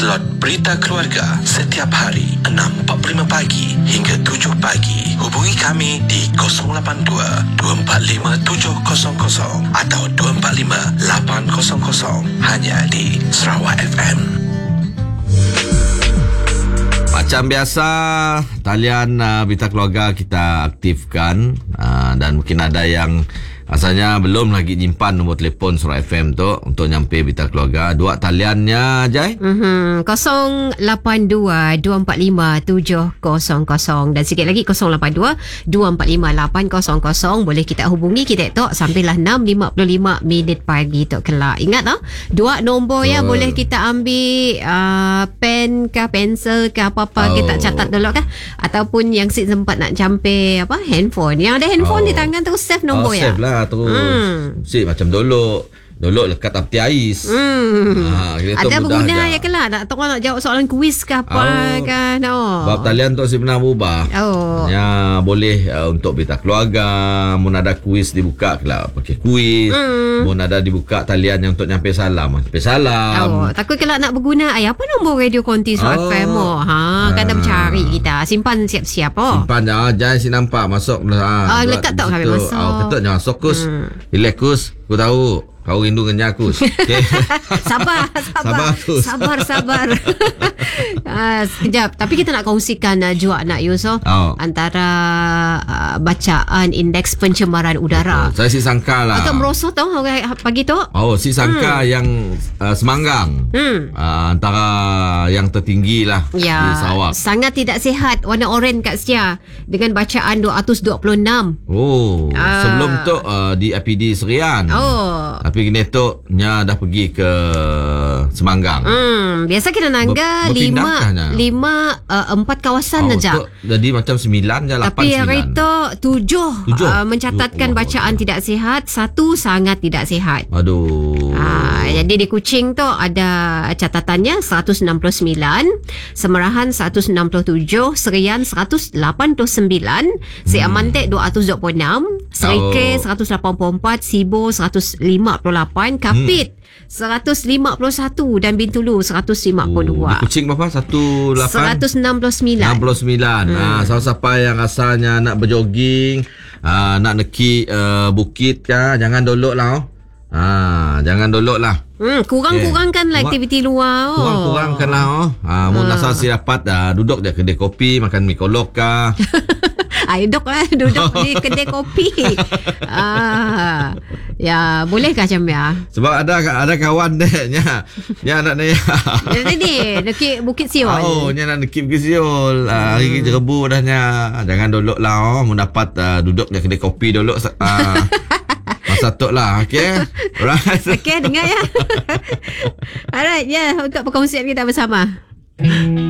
slot Berita Keluarga setiap hari 6.45 pagi hingga 7 pagi. Hubungi kami di 082-245-700 atau 245-800 hanya di Sarawak FM. Macam biasa, talian Berita Keluarga kita aktifkan, dan mungkin ada yang asalnya belum lagi nyimpan nombor telefon Sarawak FM tu untuk nyampe Berita Keluarga. Dua taliannya, Jai. 082-245-700 dan sikit lagi 082-245-800. Boleh kita hubungi kita tok sampailah 6.55 minit pagi tok kelak. Ingat tau, dua nombor yang boleh kita ambil pen ke pensel ke apa-apa, kita catat dulu kan, ataupun yang sempat nak campai handphone. Yang ada handphone di tangan tu save nombor ya. Save lah tu. Macam Dolok lekat api ais. Ada berguna ya ke lah. Nak jawab soalan kuis ke apa kan. Sebab talian tu sebenarnya berubah. Ya, boleh untuk Berita Keluarga. Mun ada kuis dibuka kelak pakai kuis. Mun ada dibuka talian yang untuk nyampe salam, nyampe salam. Takut kelak nak berguna. Apa nombor radio konti Sarawak FM? Kan dah mencari kita. Simpan siap-siap. Simpan jangan si nampak masuk. Letak tak kami masuk. Ketuk jangan masuk kus. Relax kus. Aku tahu kau rindu dengan aku. Okay. Sabar. Sekejap. Tapi kita nak kongsikan juga nak Yusof antara bacaan indeks pencemaran udara. Saya si sangka lah. Agak merosot tau pagi tu. Si sangka yang Semanggang antara yang tertinggi lah di Sarawak. Sangat tidak sihat. Warna oranye kat Setia dengan bacaan 226. Sebelum tu di APD Serian. Tapi kini tu nya dah pergi ke Semanggang. Biasa kita nangga 4 kawasan saja. Jadi macam 9 je, 8 Tapi 9. hari tu 7 mencatatkan bacaan tidak sihat, 1 sangat tidak sihat. Jadi di Kuching tu ada catatannya 169, Semerahan 167, Serian 189, Amantek 226, Serike 184, Sibo 158, Kapit 151 dan Bintulu 152. Di Kuching berapa? 169. Siapa yang asalnya nak berjoging, nak neki bukit kah, jangan dolok lah. Jangan dolok lah. Kurangkanlah aktiviti luar. Kurangkanlah. Mun asal si dapat duduk je kedai kopi, makan mi kolok kah. Duduk di kedai kopi. Ya, boleh kah macam ya? Sebab ada kawan dia nak ni nekik Bukit Siol. Nya nak nekik Bukit Siol. Hari Rebu dahnya. Jangan dolok lah. Mun dapat duduk je kedai kopi dolok. Satu lah. Okay. Alright. Okay, dengar ya. Alright, untuk perkongsian kita bersama.